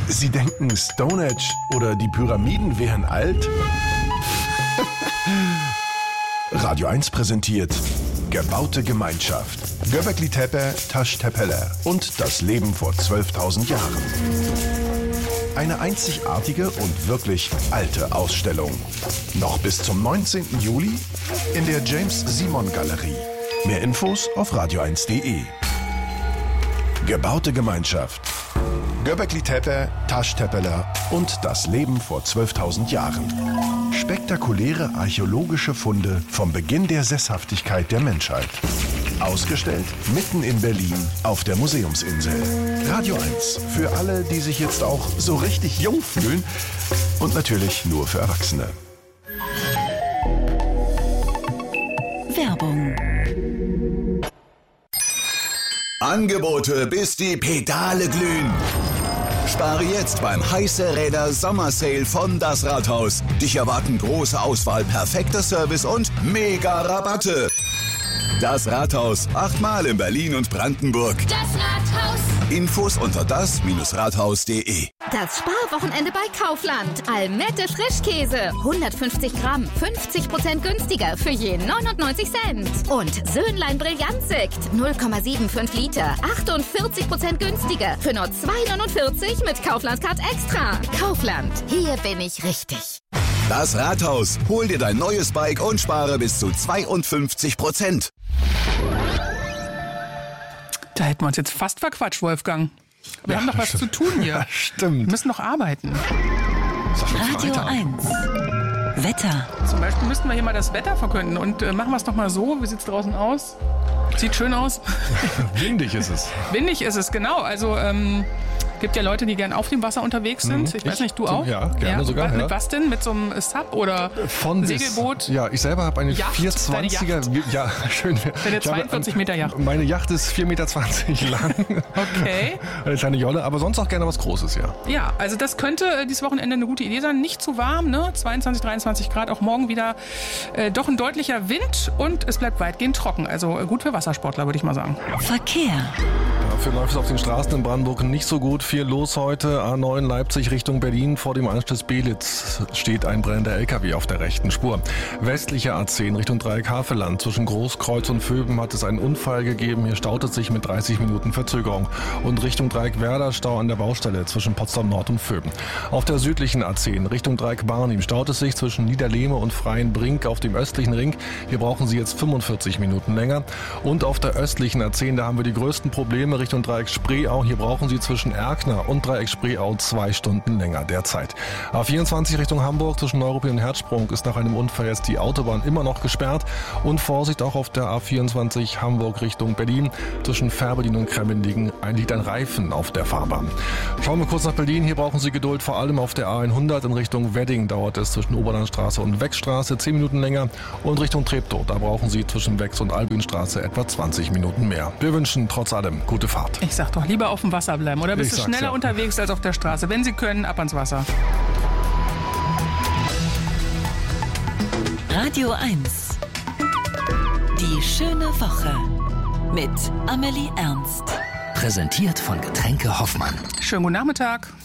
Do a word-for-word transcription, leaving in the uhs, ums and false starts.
Sie denken, Stonehenge oder die Pyramiden wären alt? Radio eins präsentiert Gebaute Gemeinschaft. Göbekli Tepe, Taş Tepeler und das Leben vor zwölftausend Jahren. Eine einzigartige und wirklich alte Ausstellung. Noch bis zum neunzehnten Juli in der James-Simon-Galerie. Mehr Infos auf radio eins punkt de. Gebaute Gemeinschaft. Göbekli Tepe, Taş Tepeler und das Leben vor zwölftausend Jahren. Spektakuläre archäologische Funde vom Beginn der Sesshaftigkeit der Menschheit. Ausgestellt mitten in Berlin auf der Museumsinsel. Radio eins für alle, die sich jetzt auch so richtig jung fühlen und natürlich nur für Erwachsene. Werbung. Angebote, bis die Pedale glühen. Spare jetzt beim Heiße Räder Sommersale von Das Rathaus. Dich erwarten große Auswahl, perfekter Service und mega Rabatte. Das Rathaus, achtmal in Berlin und Brandenburg. Das Rathaus. Infos unter das Rathaus punkt de. Das Sparwochenende bei Kaufland. Almette Frischkäse. hundertfünfzig Gramm, fünfzig Prozent günstiger für je neunundneunzig Cent. Und Söhnlein Brillantsekt. null Komma fünfundsiebzig Liter, achtundvierzig Prozent günstiger für nur zwei neunundvierzig mit Kaufland Card Extra. Kaufland, hier bin ich richtig. Das Rathaus. Hol dir dein neues Bike und spare bis zu zweiundfünfzig Prozent. Da hätten wir uns jetzt fast verquatscht, Wolfgang. Wir ja, haben noch was stimmt. zu tun hier. Ja, stimmt. Wir müssen noch arbeiten. Radio eins. Wetter. Zum Beispiel müssten wir hier mal das Wetter verkünden. Und äh, machen wir es doch mal so. Wie sieht es draußen aus? Sieht schön aus. Windig ist es. Windig ist es, genau. Also ähm, gibt ja Leute, die gern auf dem Wasser unterwegs sind. Ich, ich weiß nicht, du auch? Ja, gerne ja, sogar. Mit ja. was denn? Mit so einem Sub oder Von Segelboot? Bis, ja, ich selber habe eine Yacht? vierhundertzwanziger. Ja, schön. Deine zweiundvierzig Meter Yacht. Meine Yacht ist vier Meter zwanzig lang. Okay. Eine kleine Jolle, aber sonst auch gerne was Großes, ja. Ja, also das könnte äh, dieses Wochenende eine gute Idee sein. Nicht zu warm, ne? zweiundzwanzig, dreiundzwanzig Grad. Auch morgen wieder äh, doch ein deutlicher Wind und es bleibt weitgehend trocken. Also äh, gut für Wassersportler, würde ich mal sagen. Verkehr. Dafür läuft es auf den Straßen in Brandenburg nicht so gut. Viel los heute. A neun Leipzig Richtung Berlin. Vor dem Anschluss Belitz steht ein brennender L K W auf der rechten Spur. Westliche A zehn Richtung Dreieck Havelland. Zwischen Großkreuz und Vöben hat es einen Unfall gegeben. Hier staut es sich mit dreißig Minuten Verzögerung. Und Richtung Dreieck Werder Stau an der Baustelle zwischen Potsdam Nord und Vöben. Auf der südlichen A zehn Richtung Dreieck Barnim staut es sich zwischen Niederlehme und Freienbrink auf dem östlichen Ring. Hier brauchen Sie jetzt fünfundvierzig Minuten länger. Und auf der östlichen A zehn, da haben wir die größten Probleme Richtung Dreieck Spreeau. Hier brauchen Sie zwischen Erkner und Dreieck Spreeau zwei Stunden länger derzeit. A vierundzwanzig Richtung Hamburg zwischen Neuruppin und Herzsprung ist nach einem Unfall jetzt die Autobahn immer noch gesperrt. Und Vorsicht auch auf der A vierundzwanzig Hamburg Richtung Berlin. Zwischen Fährberlin und Kremmen liegt ein Reifen auf der Fahrbahn. Schauen wir kurz nach Berlin. Hier brauchen Sie Geduld, vor allem auf der A hundert in Richtung Wedding dauert es zwischen Oberlandstraße und Weckstraße zehn Minuten länger. Und Richtung Treptow, da brauchen Sie zwischen Wex und Albinstraße etwa zwanzig Minuten mehr. Wir wünschen trotz allem gute Fahrt. Ich sag doch, lieber auf dem Wasser bleiben, oder bist ich du schneller ja. unterwegs als auf der Straße? Wenn Sie können, ab ans Wasser. Radio eins. Die schöne Woche mit Amelie Ernst. Präsentiert von Getränke Hoffmann. Schönen guten Nachmittag.